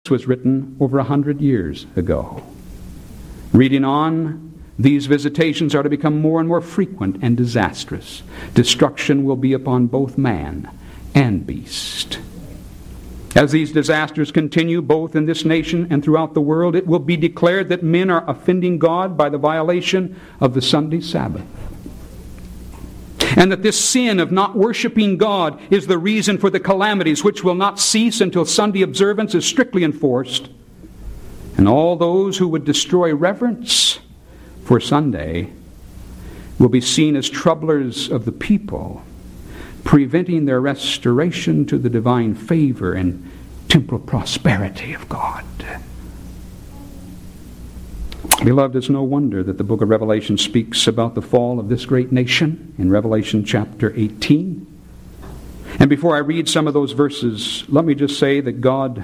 was written over 100 years ago. Reading on, these visitations are to become more and more frequent and disastrous. Destruction will be upon both man and beast. As these disasters continue both in this nation and throughout the world, it will be declared that men are offending God by the violation of the Sunday Sabbath. And that this sin of not worshiping God is the reason for the calamities which will not cease until Sunday observance is strictly enforced. And all those who would destroy reverence for Sunday will be seen as troublers of the people, preventing their restoration to the divine favor and temporal prosperity of God. Beloved, it's no wonder that the book of Revelation speaks about the fall of this great nation in Revelation chapter 18. And before I read some of those verses, let me just say that God,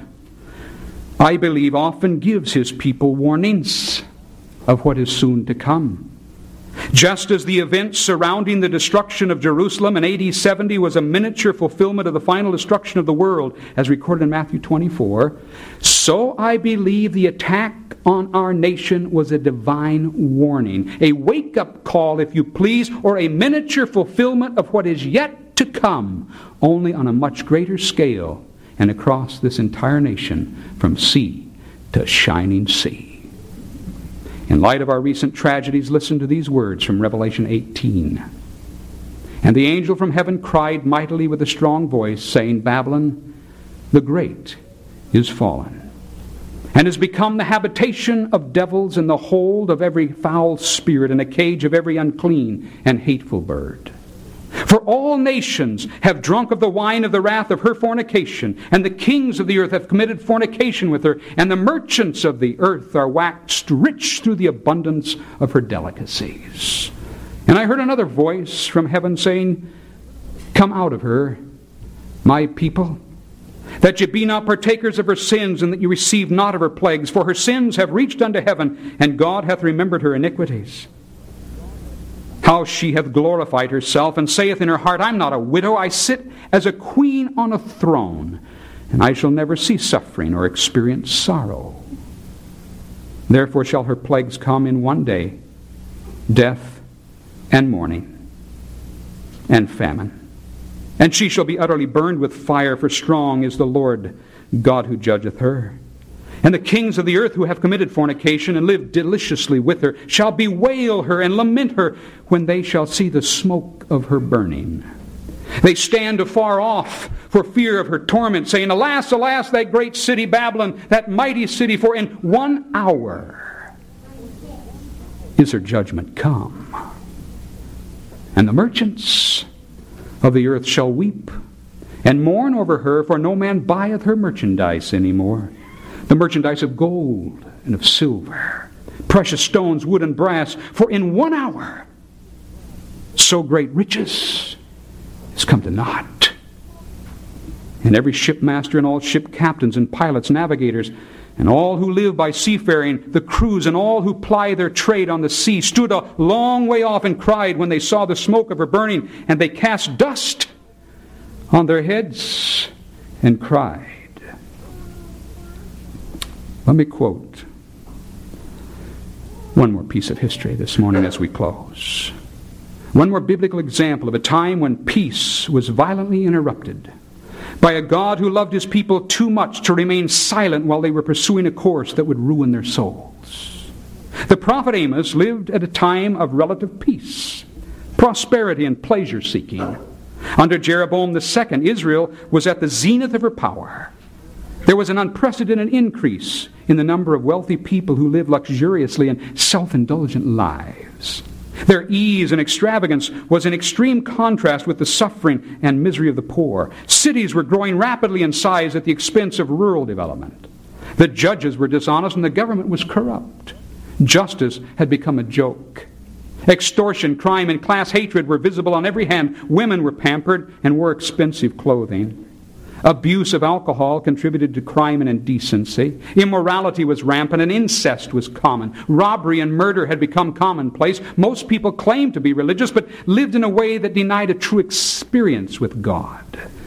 I believe, often gives His people warnings of what is soon to come. Just as the events surrounding the destruction of Jerusalem in AD 70 was a miniature fulfillment of the final destruction of the world, as recorded in Matthew 24, so I believe the attack on our nation was a divine warning, a wake-up call, if you please, or a miniature fulfillment of what is yet to come, only on a much greater scale and across this entire nation from sea to shining sea. In light of our recent tragedies, listen to these words from Revelation 18. And the angel from heaven cried mightily with a strong voice, saying, Babylon the Great is fallen, and has become the habitation of devils and the hold of every foul spirit and a cage of every unclean and hateful bird. For all nations have drunk of the wine of the wrath of her fornication, and the kings of the earth have committed fornication with her, and the merchants of the earth are waxed rich through the abundance of her delicacies. And I heard another voice from heaven saying, Come out of her, my people, that ye be not partakers of her sins, and that ye receive not of her plagues, for her sins have reached unto heaven, and God hath remembered her iniquities. How she hath glorified herself, and saith in her heart, I'm not a widow, I sit as a queen on a throne, and I shall never see suffering or experience sorrow. Therefore shall her plagues come in one day, death and mourning and famine. And she shall be utterly burned with fire, for strong is the Lord God who judgeth her. And the kings of the earth who have committed fornication and lived deliciously with her shall bewail her and lament her when they shall see the smoke of her burning. They stand afar off for fear of her torment, saying, Alas, alas, that great city Babylon, that mighty city, for in 1 hour is her judgment come. And the merchants of the earth shall weep and mourn over her, for no man buyeth her merchandise any more. The merchandise of gold and of silver, precious stones, wood and brass, for in 1 hour so great riches is come to naught. And every shipmaster and all ship captains and pilots, navigators, and all who live by seafaring, the crews and all who ply their trade on the sea, stood a long way off and cried when they saw the smoke of her burning, and they cast dust on their heads and cried. Let me quote one more piece of history this morning as we close. One more biblical example of a time when peace was violently interrupted by a God who loved His people too much to remain silent while they were pursuing a course that would ruin their souls. The prophet Amos lived at a time of relative peace, prosperity, and pleasure-seeking. Under Jeroboam II, Israel was at the zenith of her power. There was an unprecedented increase in the number of wealthy people who lived luxuriously and self-indulgent lives. Their ease and extravagance was in extreme contrast with the suffering and misery of the poor. Cities were growing rapidly in size at the expense of rural development. The judges were dishonest and the government was corrupt. Justice had become a joke. Extortion, crime, and class hatred were visible on every hand. Women were pampered and wore expensive clothing. Abuse of alcohol contributed to crime and indecency. Immorality was rampant and incest was common. Robbery and murder had become commonplace. Most people claimed to be religious but lived in a way that denied a true experience with God.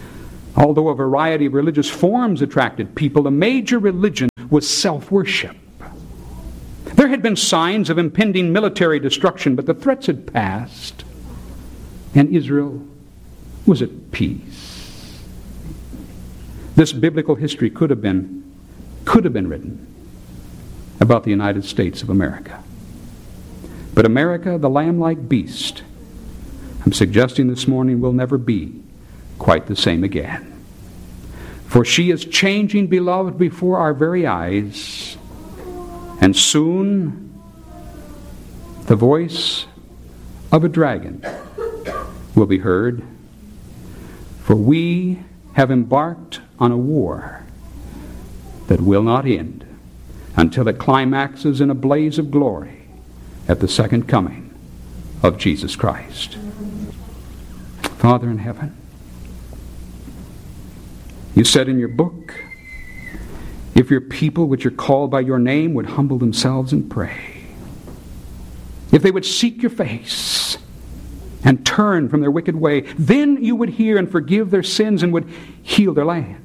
Although a variety of religious forms attracted people, the major religion was self-worship. There had been signs of impending military destruction, but the threats had passed, and Israel was at peace. This biblical history could have been written about the United States of America. But America, the lamb-like beast, I'm suggesting this morning, will never be quite the same again. For she is changing, beloved, before our very eyes. And soon the voice of a dragon will be heard. For we have embarked on a war that will not end until it climaxes in a blaze of glory at the second coming of Jesus Christ. Father in heaven, you said in your book, if your people which are called by your name would humble themselves and pray, if they would seek your face and turn from their wicked way, then you would hear and forgive their sins and would heal their land.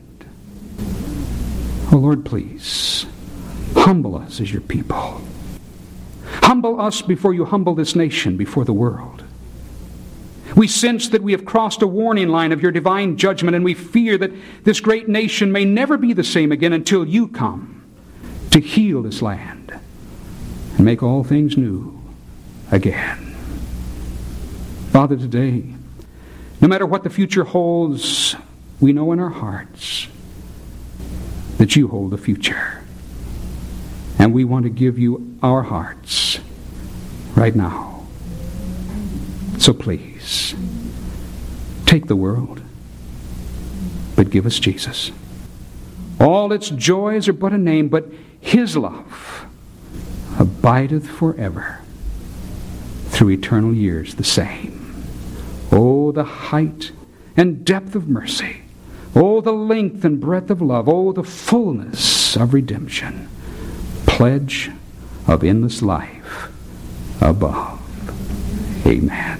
Oh Lord, please, humble us as your people. Humble us before you humble this nation before the world. We sense that we have crossed a warning line of your divine judgment, and we fear that this great nation may never be the same again until you come to heal this land and make all things new again. Father, today, no matter what the future holds, we know in our hearts that you hold the future. And we want to give you our hearts right now. So please, take the world, but give us Jesus. All its joys are but a name, but his love abideth forever, through eternal years the same. Oh, the height and depth of mercy. Oh, the length and breadth of love. Oh, the fullness of redemption. Pledge of endless life above. Amen.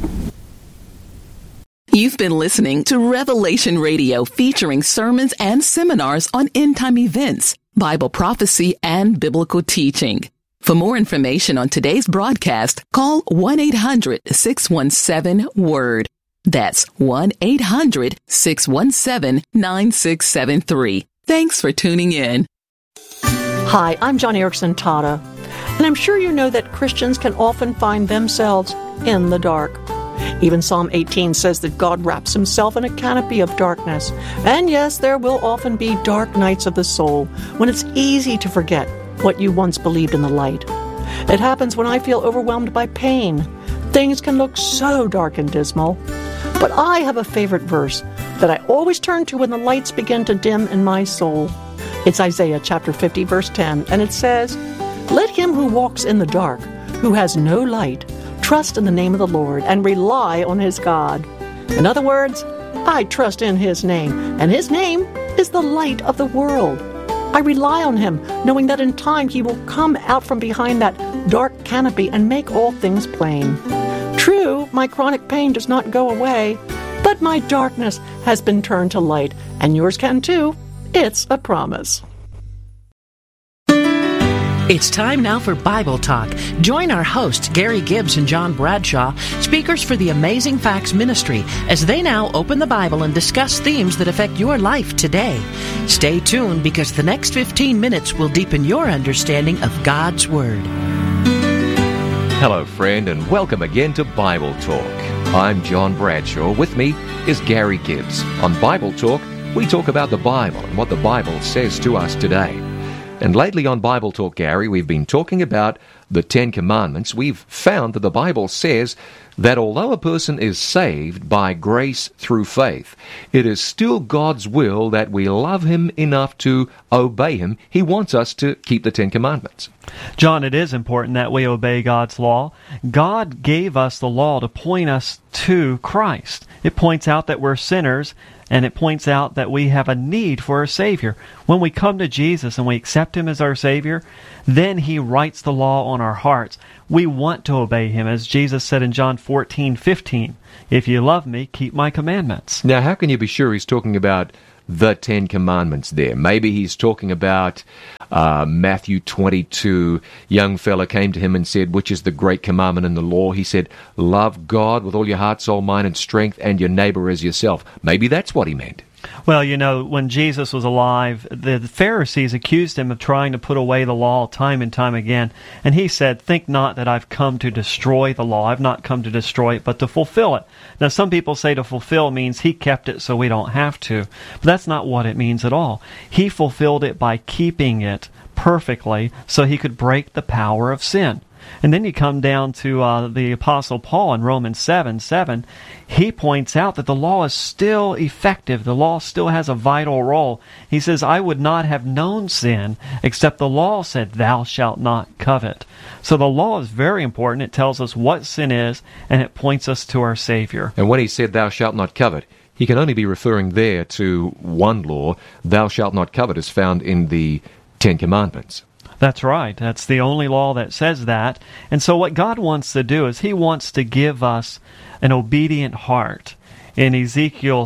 You've been listening to Revelation Radio, featuring sermons and seminars on end-time events, Bible prophecy, and biblical teaching. For more information on today's broadcast, call 1-800-617-WORD. That's 1-800-617-9673. Thanks for tuning in. Hi, I'm Joni Eareckson Tada, and I'm sure you know that Christians can often find themselves in the dark. Even Psalm 18 says that God wraps himself in a canopy of darkness. And yes, there will often be dark nights of the soul when it's easy to forget what you once believed in the light. It happens when I feel overwhelmed by pain. Things can look so dark and dismal. But I have a favorite verse that I always turn to when the lights begin to dim in my soul. It's Isaiah chapter 50, verse 10, and it says, "Let him who walks in the dark, who has no light, trust in the name of the Lord and rely on his God." In other words, I trust in his name, and his name is the light of the world. I rely on him, knowing that in time he will come out from behind that dark canopy and make all things plain. True, my chronic pain does not go away, but my darkness has been turned to light, and yours can too. It's a promise. It's time now for Bible Talk. Join our hosts, Gary Gibbs and John Bradshaw, speakers for the Amazing Facts Ministry, as they now open the Bible and discuss themes that affect your life today. Stay tuned, because the next 15 minutes will deepen your understanding of God's Word. Hello, friend, and welcome again to Bible Talk. I'm John Bradshaw. With me is Gary Gibbs. On Bible Talk, we talk about the Bible and what the Bible says to us today. And lately on Bible Talk, Gary, we've been talking about the Ten Commandments. We've found that the Bible says that although a person is saved by grace through faith, it is still God's will that we love him enough to obey him. He wants us to keep the Ten Commandments. John, it is important that we obey God's law. God gave us the law to point us to Christ. It points out that we're sinners and it points out that we have a need for a Savior. When we come to Jesus and we accept Him as our Savior, then He writes the law on our hearts. We want to obey Him, as Jesus said in John 14:15, "If you love me, keep my commandments." Now, how can you be sure He's talking about the Ten Commandments there? Maybe He's talking about Matthew 22. Young fella came to Him and said, "Which is the great commandment in the law?" He said, "Love God with all your heart, soul, mind, and strength, and your neighbor as yourself." Maybe that's what He meant. Well, when Jesus was alive, the Pharisees accused Him of trying to put away the law time and time again. And He said, "Think not that I've come to destroy the law. I've not come to destroy it, but to fulfill it." Now, some people say to fulfill means He kept it so we don't have to. But that's not what it means at all. He fulfilled it by keeping it perfectly so He could break the power of sin. And then you come down to the Apostle Paul in Romans 7:7. He points out that the law is still effective. The law still has a vital role. He says, "I would not have known sin except the law said, 'Thou shalt not covet.'" So the law is very important. It tells us what sin is, and it points us to our Savior. And when He said, "Thou shalt not covet," He can only be referring there to one law. "Thou shalt not covet" is found in the Ten Commandments. That's right. That's the only law that says that. And so what God wants to do is He wants to give us an obedient heart. In Ezekiel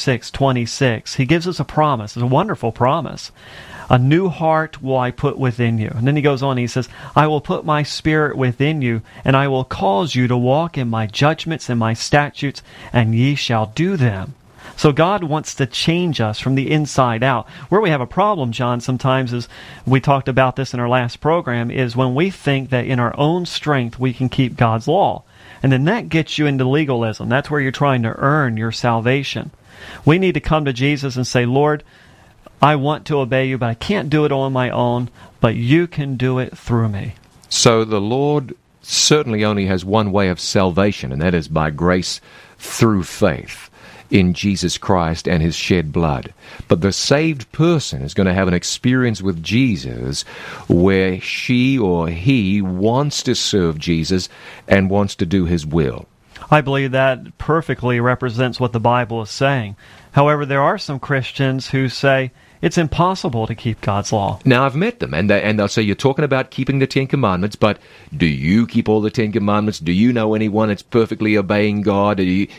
36:26, He gives us a promise. It's a wonderful promise. "A new heart will I put within you." And then He goes on, He says, "I will put my Spirit within you, and I will cause you to walk in my judgments and my statutes, and ye shall do them." So God wants to change us from the inside out. Where we have a problem, John, sometimes is, we talked about this in our last program, is when we think that in our own strength we can keep God's law. And then that gets you into legalism. That's where you're trying to earn your salvation. We need to come to Jesus and say, "Lord, I want to obey you, but I can't do it on my own, but you can do it through me." So the Lord certainly only has one way of salvation, and that is by grace through faith in Jesus Christ and His shed blood. But the saved person is going to have an experience with Jesus where she or he wants to serve Jesus and wants to do His will. I believe that perfectly represents what the Bible is saying. However, there are some Christians who say it's impossible to keep God's law. Now, I've met them, and they'll say, "You're talking about keeping the Ten Commandments, but do you keep all the Ten Commandments? Do you know anyone that's perfectly obeying God?"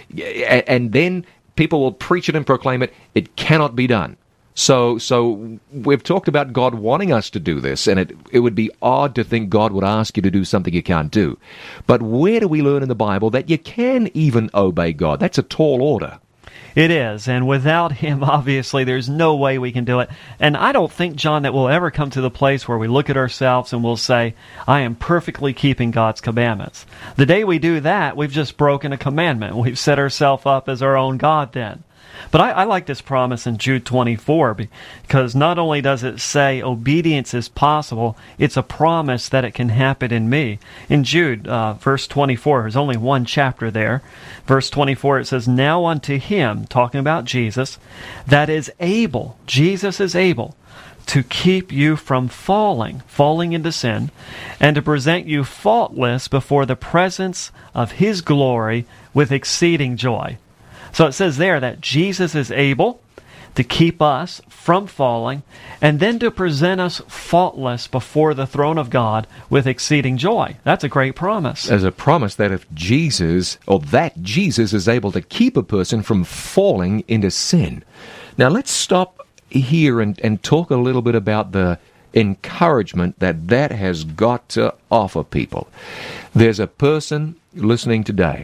And then people will preach it and proclaim it. It cannot be done. So we've talked about God wanting us to do this, and it would be odd to think God would ask you to do something you can't do. But where do we learn in the Bible that you can even obey God? That's a tall order. It is, and without Him, obviously, there's no way we can do it. And I don't think, John, that we'll ever come to the place where we look at ourselves and we'll say, "I am perfectly keeping God's commandments." The day we do that, we've just broken a commandment. We've set ourselves up as our own God then. But I like this promise in Jude 24, because not only does it say obedience is possible, it's a promise that it can happen in me. In Jude, verse 24, there's only one chapter there. Verse 24, it says, "Now unto Him," talking about Jesus, "that is able," Jesus is able, "to keep you from falling into sin, and to present you faultless before the presence of His glory with exceeding joy." So it says there that Jesus is able to keep us from falling, and then to present us faultless before the throne of God with exceeding joy. That's a great promise. As a promise that Jesus is able to keep a person from falling into sin. Now let's stop here and talk a little bit about the encouragement that has got to offer people. There's a person listening today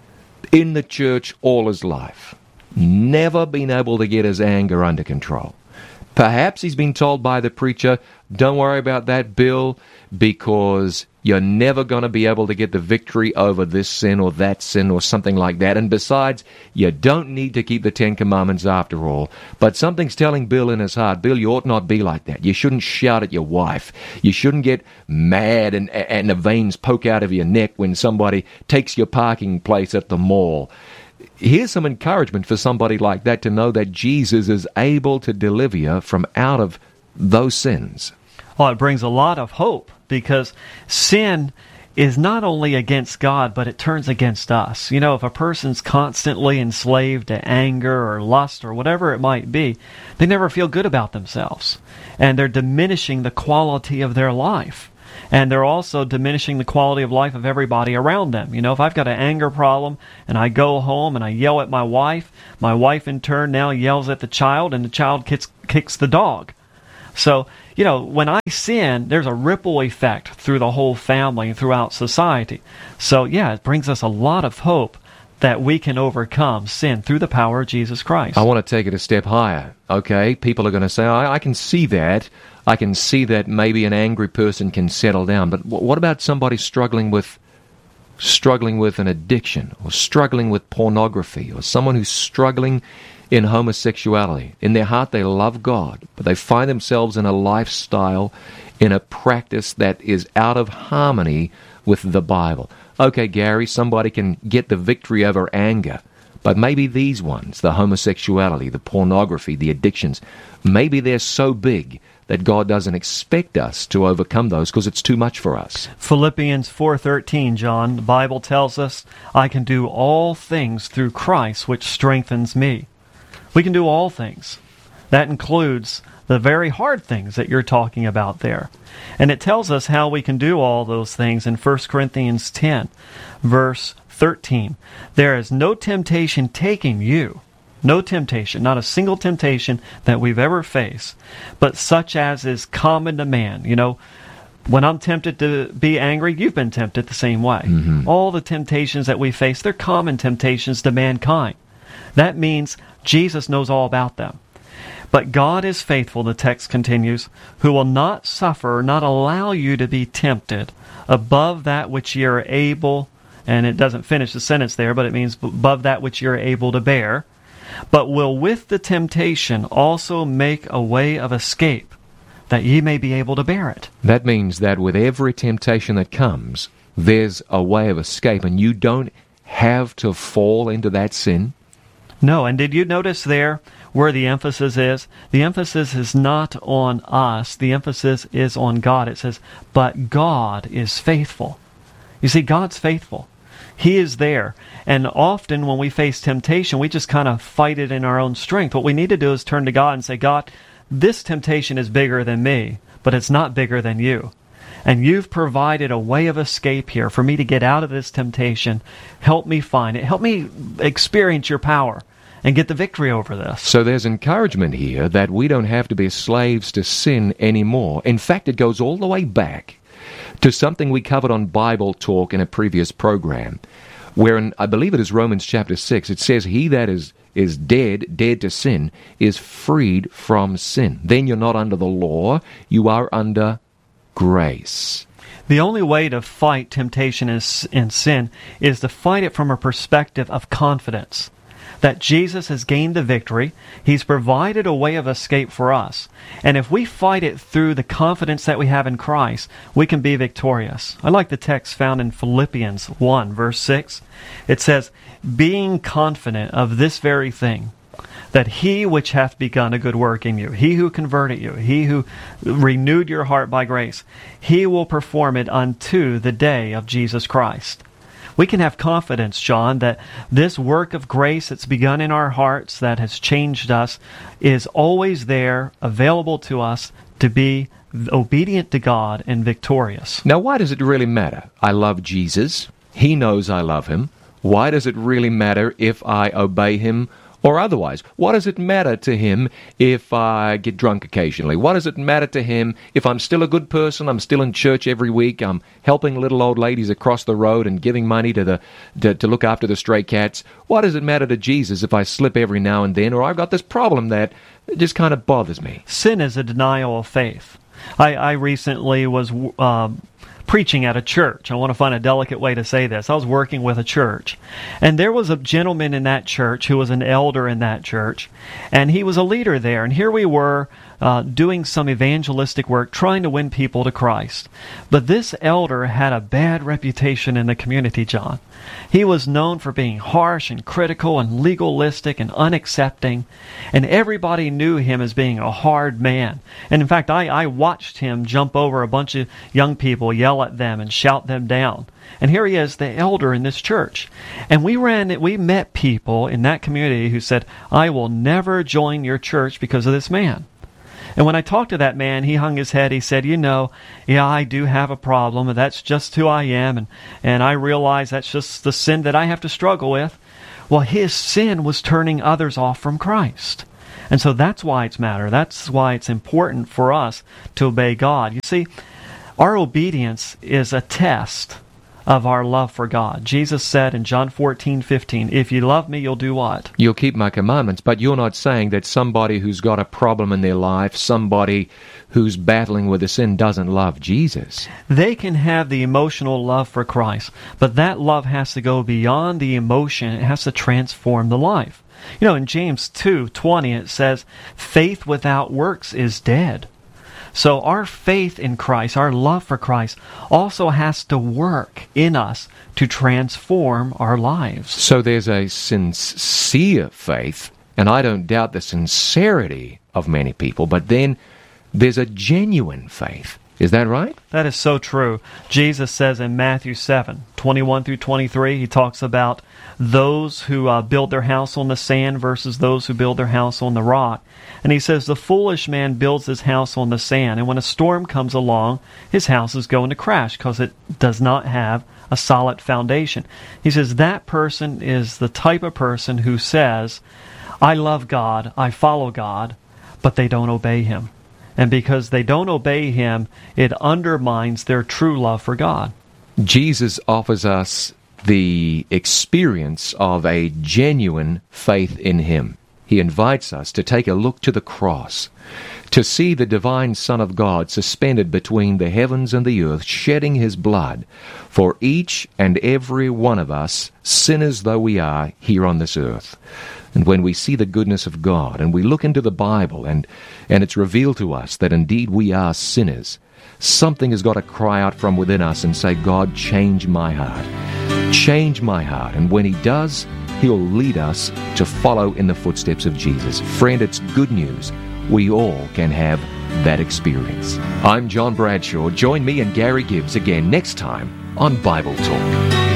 in the church all his life, never been able to get his anger under control. Perhaps he's been told by the preacher, "Don't worry about that, Bill, because you're never going to be able to get the victory over this sin or that sin or something like that. And besides, you don't need to keep the Ten Commandments after all." But something's telling Bill in his heart, "Bill, you ought not be like that. You shouldn't shout at your wife. You shouldn't get mad and the veins poke out of your neck when somebody takes your parking place at the mall." Here's some encouragement for somebody like that to know that Jesus is able to deliver you from out of those sins. Well, it brings a lot of hope, because sin is not only against God, but it turns against us. If a person's constantly enslaved to anger or lust or whatever it might be, they never feel good about themselves. And they're diminishing the quality of their life. And they're also diminishing the quality of life of everybody around them. If I've got an anger problem and I go home and I yell at my wife in turn now yells at the child, and the child kicks the dog. So, when I sin, there's a ripple effect through the whole family and throughout society. So, it brings us a lot of hope that we can overcome sin through the power of Jesus Christ. I want to take it a step higher. Okay, people are going to say, I can see that. I can see that maybe an angry person can settle down. But what about somebody struggling with an addiction, or struggling with pornography, or someone who's struggling in homosexuality? In their heart they love God, but they find themselves in a lifestyle, in a practice that is out of harmony with the Bible. Okay, Gary, somebody can get the victory over anger, but maybe these ones, the homosexuality, the pornography, the addictions, maybe they're so big that God doesn't expect us to overcome those because it's too much for us. Philippians 4:13, John, the Bible tells us, I can do all things through Christ, which strengthens me. We can do all things. That includes the very hard things that you're talking about there. And it tells us how we can do all those things in 1 Corinthians 10, verse 13. There is no temptation taking you. No temptation, not a single temptation that we've ever faced, but such as is common to man. When I'm tempted to be angry, you've been tempted the same way. Mm-hmm. All the temptations that we face, they're common temptations to mankind. That means Jesus knows all about them. But God is faithful, the text continues, who will not suffer, not allow you to be tempted above that which ye are able, and it doesn't finish the sentence there, but it means above that which you're able to bear, but will with the temptation also make a way of escape, that ye may be able to bear it. That means that with every temptation that comes, there's a way of escape, and you don't have to fall into that sin? No, and did you notice there where the emphasis is? The emphasis is not on us, the emphasis is on God. It says, but God is faithful. You see, God's faithful. He is there. And often when we face temptation, we just kind of fight it in our own strength. What we need to do is turn to God and say, God, this temptation is bigger than me, but it's not bigger than you. And you've provided a way of escape here for me to get out of this temptation. Help me find it. Help me experience your power and get the victory over this. So there's encouragement here that we don't have to be slaves to sin anymore. In fact, it goes all the way back to something we covered on Bible Talk in a previous program, where in, I believe it is Romans chapter 6, it says, he that is dead to sin, is freed from sin. Then you're not under the law, you are under grace. The only way to fight temptation in sin is to fight it from a perspective of confidence. That Jesus has gained the victory. He's provided a way of escape for us. And if we fight it through the confidence that we have in Christ, we can be victorious. I like the text found in Philippians 1, verse 6. It says, being confident of this very thing, that he which hath begun a good work in you, he who converted you, he who renewed your heart by grace, he will perform it unto the day of Jesus Christ. We can have confidence, John, that this work of grace that's begun in our hearts, that has changed us, is always there, available to us to be obedient to God and victorious. Now, why does it really matter? I love Jesus. He knows I love him. Why does it really matter if I obey him or otherwise? What does it matter to him if I get drunk occasionally? What does it matter to him if I'm still a good person, I'm still in church every week, I'm helping little old ladies across the road and giving money to look after the stray cats? What does it matter to Jesus if I slip every now and then, or I've got this problem that just kind of bothers me? Sin is a denial of faith. I recently was preaching at a church. I want to find a delicate way to say this. I was working with a church, and there was a gentleman in that church who was an elder in that church, and he was a leader there. And here we were doing some evangelistic work, trying to win people to Christ. But this elder had a bad reputation in the community, John. He was known for being harsh and critical and legalistic and unaccepting, and everybody knew him as being a hard man. And in fact, I watched him jump over a bunch of young people, yell at them, and shout them down. And here he is, the elder in this church. And we met people in that community who said, I will never join your church because of this man. And when I talked to that man, he hung his head. He said, yeah, I do have a problem, and that's just who I am, and I realize that's just the sin that I have to struggle with. Well, his sin was turning others off from Christ. And so that's why it's matter. That's why it's important for us to obey God. You see, our obedience is a test of our love for God. Jesus said in John 14:15, if you love me, you'll do what? You'll keep my commandments. But you're not saying that somebody who's got a problem in their life, somebody who's battling with a sin, doesn't love Jesus. They can have the emotional love for Christ, but that love has to go beyond the emotion. It has to transform the life. In James 2:20 it says, faith without works is dead. So our faith in Christ, our love for Christ, also has to work in us to transform our lives. So there's a sincere faith, and I don't doubt the sincerity of many people, but then there's a genuine faith. Is that right? That is so true. Jesus says in Matthew 7:21 through 23, he talks about those who build their house on the sand versus those who build their house on the rock. And he says, the foolish man builds his house on the sand, and when a storm comes along, his house is going to crash because it does not have a solid foundation. He says that person is the type of person who says, I love God, I follow God, but they don't obey Him. And because they don't obey Him, it undermines their true love for God. Jesus offers us the experience of a genuine faith in Him. He invites us to take a look to the cross, to see the divine Son of God suspended between the heavens and the earth, shedding His blood for each and every one of us, sinners though we are, here on this earth. And when we see the goodness of God, and we look into the Bible, and it's revealed to us that indeed we are sinners, something has got to cry out from within us and say, God, change my heart. Change my heart. And when He does, He'll lead us to follow in the footsteps of Jesus. Friend, it's good news. We all can have that experience. I'm John Bradshaw. Join me and Gary Gibbs again next time on Bible Talk.